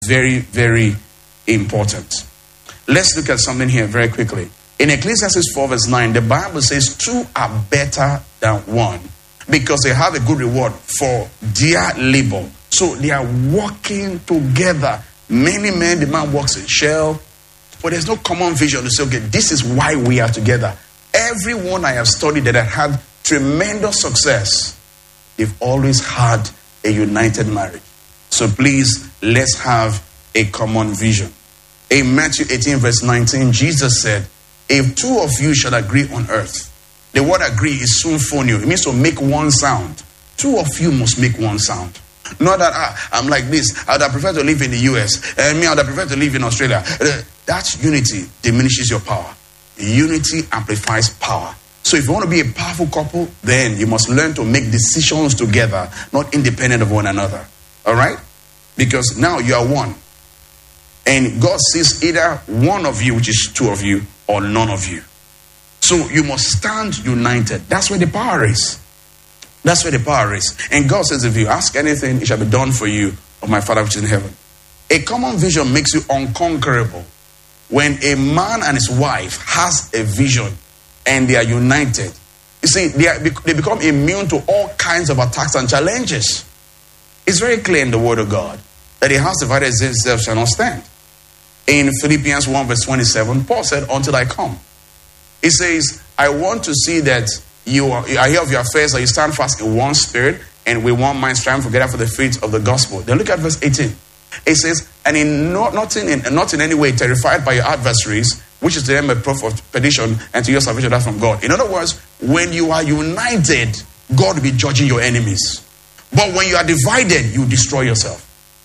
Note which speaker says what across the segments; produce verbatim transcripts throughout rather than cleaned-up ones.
Speaker 1: very, very important. Let's look at something here very quickly. In Ecclesiastes four verse nine, the Bible says two are better than one because they have a good reward for their labor. So they are working together. Many men, the man works in Shell, but there's no common vision to say, okay, this is why we are together. Everyone I have studied that have had tremendous success, they've always had a united marriage. So please, let's have a common vision. In Matthew eighteen verse nineteen, Jesus said, if two of you shall agree on earth, the word agree is symphonio. It means to make one sound. Two of you must make one sound. Not that ah, I'm like this. I would have preferred to live in the U S. And me, I would have preferred to live in Australia. Uh, that unity diminishes your power. Unity amplifies power. So if you want to be a powerful couple, then you must learn to make decisions together, not independent of one another. All right? Because now you are one. And God sees either one of you, which is two of you, or none of you. So you must stand united. That's where the power is. That's where the power is. And God says, if you ask anything, it shall be done for you of my Father which is in heaven. A common vision makes you unconquerable. When a man and his wife has a vision and they are united, you see, they, are, they become immune to all kinds of attacks and challenges. It's very clear in the Word of God that a house divided against itself shall not stand. In Philippians one verse twenty-seven, Paul said, until I come. He says, I want to see that you are, I hear of your affairs, that you stand fast in one spirit and with one mind strive together for the faith of the gospel. Then look at verse eighteen. It says, and in no, not, in, not in any way terrified by your adversaries, which is to them a proof of perdition, and to your salvation that's from God. In other words, when you are united, God will be judging your enemies. But when you are divided, you destroy yourself.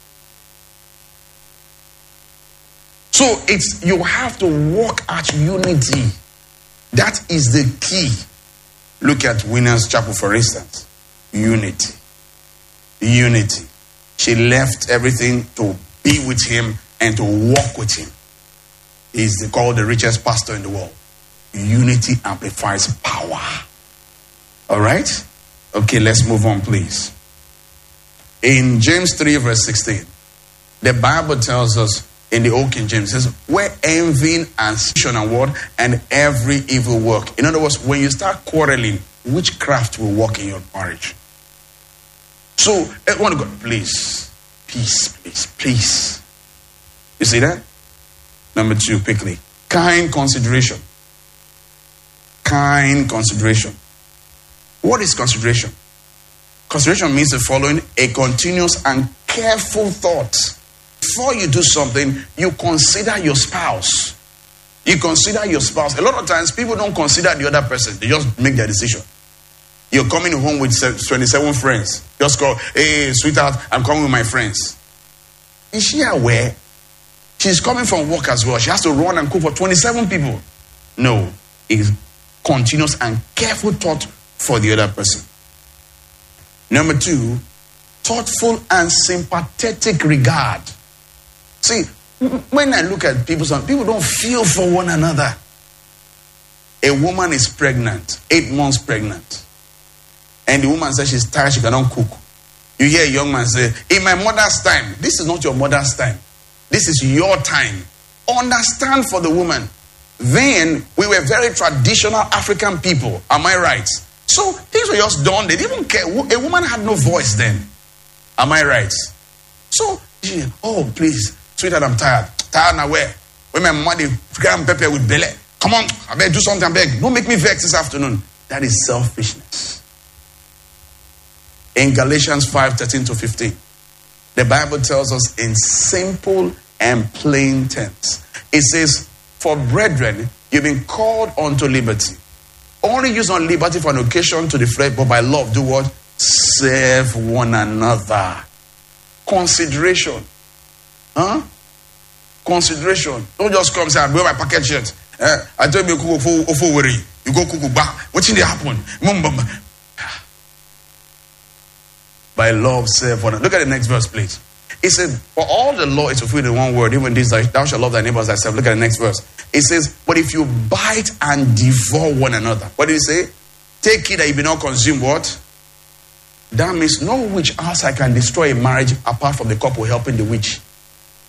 Speaker 1: So it's you have to walk at unity. That is the key. Look at Winners Chapel, for instance. Unity. Unity. She left everything to be with him and to walk with him. He's called the richest pastor in the world. Unity amplifies power. All right? Okay, let's move on, please. In James three, verse sixteen, the Bible tells us in the Old King James, it says, where envy and suspicion and what, and every evil work. In other words, when you start quarreling, witchcraft will work in your marriage. So, I want to go, please, peace, please, please. You see that? Number two, quickly. Kind consideration. Kind consideration. What is consideration? Consideration means the following: a continuous and careful thought. Before you do something, you consider your spouse. You consider your spouse. A lot of times, people don't consider the other person. They just make their decision. You're coming home with twenty-seven friends. Just call, hey, sweetheart, I'm coming with my friends. Is she aware? She's coming from work as well. She has to run and cook for twenty-seven people. No. It's continuous and careful thought for the other person. Number two, thoughtful and sympathetic regard. See, when I look at people, some people don't feel for one another. A woman is pregnant, eight months pregnant. And the woman says she's tired, she cannot cook. You hear a young man say, in my mother's time. This is not your mother's time. This is your time. Understand for the woman. Then, we were very traditional African people. Am I right? So, things were just done. They didn't care. A woman had no voice then. Am I right? So, she, oh, please, sweetheart, I'm tired. Tired now where? When my mother gram pepper with belly. Come on, I better do something, I beg. Don't make me vex this afternoon. That is selfishness. In Galatians five, thirteen to fifteen, the Bible tells us in simple and plain terms. It says, for brethren, you've been called unto liberty. Only use on liberty for an occasion to the flesh, but by love, do what? Serve one another. Consideration. Huh? Consideration. Don't just come and say, I wear my packet shirt. Eh? I tell you, you go cook back. What's in the happen? By love, serve one another. Look at the next verse, please. It said, for all the law is fulfilled in one word, even this, thou shalt love thy neighbor as thyself. Look at the next verse. It says, but if you bite and devour one another. What did it say? Take it that you be not consumed what? That means no witch else I can destroy a marriage apart from the couple helping the witch.